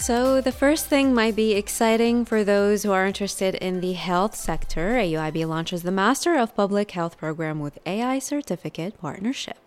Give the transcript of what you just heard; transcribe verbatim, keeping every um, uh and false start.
So the first thing might be exciting for those who are interested in the health sector. A U I B launches the Master of Public Health program with A I Certificate Partnership.